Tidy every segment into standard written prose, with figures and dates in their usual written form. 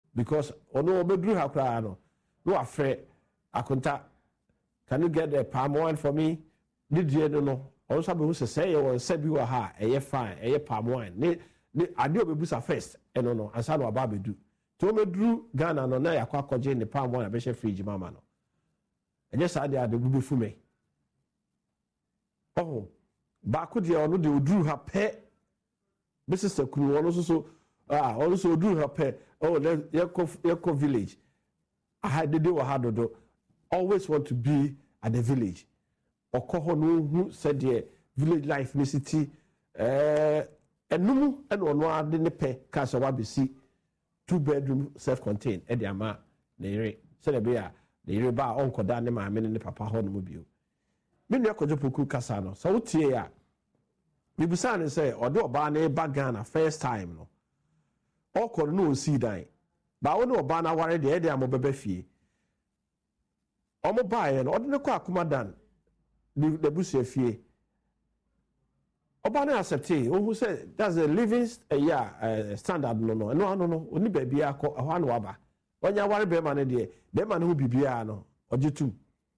because ono obedru ha kra no no afre akonta can you get a palm wine for me did you no also be who say you say bi wa ha fine palm wine ne ade obebusa first eno no ansa no aba bedu to medru Ghana no na yakwa koje ne palm wine abehye fridge mama no enye sa ade bubu fu me oh ba ko de ono de odru ha pe Mrs. Kuru also also do her pay. Oh, Yeko village. I had the day do always want to be at the village. Okohono who said the village life city and no and one didn't pay cash or WBC 2-bedroom self-contained at the ama the said the reba uncle Dan my men in the papa honmobile. Many Kojopuku Casano, so tia. Bibusane say odo oba na eba Ghana first time no okoro no si dan ba wo no oba na ware de am obeba fie omo baaye no odo ne kwa akumadan the busu fie oba na accept who say that's a living standard no oni ba bia akọ ho anu aba onya ware be ma ne de be ma ne ho bibia no ogitu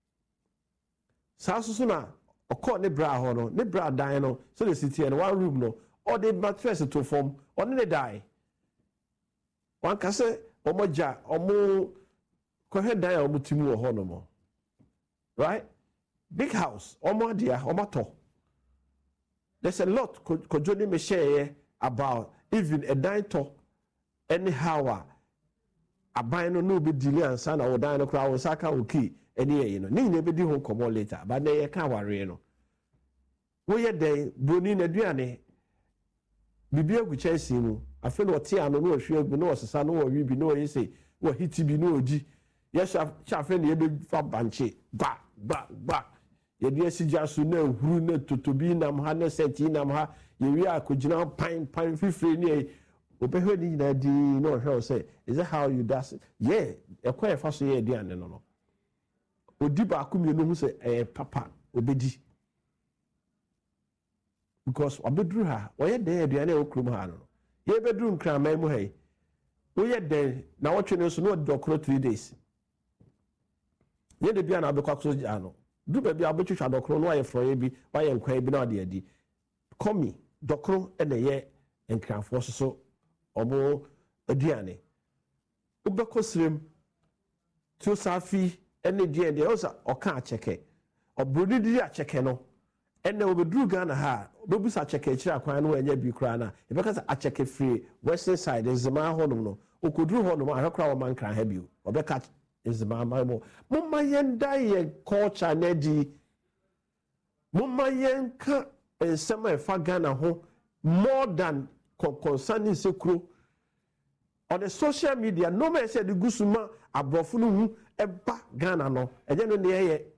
sa susu na okọ ne bra ho no ne bra dan no so the city and one room no or the mattress to form on ne die one ka say omoja omo ko he dan omo timu ho no mo right big house omo dia omo to there's a lot ko joni me share about even a dan to anyhow aban no be delay ansa na wo dan no kra wo saka oki eni no ni be di ho komo later but na ye ka ware no wo ye den boni na duane bibi agu chesi mu afi no tie ano no hwe agu no osesa no wo wi bi no yese wo hiti bi no oji ye shafe na ye be fa banche ba ye di asija so na huru na totobi nam ha na seti nam ha ye wi akogina pan fifre ni obehwe ni na di no hwe say is that how you does it yeah ekwa fa so ye duane no odi ba akumie no hu say papa obedi because obedru ha oye den aduane okrum ha no ye bedru nkraman mu hai oye den na wotwe no so no dokro 3 days ye de bia na abekwa so ja no du ba bia abetwetwa dokro no aye froye bi waye nkwan bi na ade adi komi dokro e na ye nkranfo so omo aduane ubekosrem to safi ene die de osa oka acheke obroni di acheke no ene obedru Ghana ha obebusa acheke kira kwan no anya bi kra na ebeka acheke free western side ezema honum no okodru honum ahekra wo man kran ha bi obeka ezema mamo mumma yenda ye culture na di mumma yenka ensema efa Ghana ho more than concerning sekuro on the social media no man said the gusuma abrofo no hu eba Ghana no eje no ne ye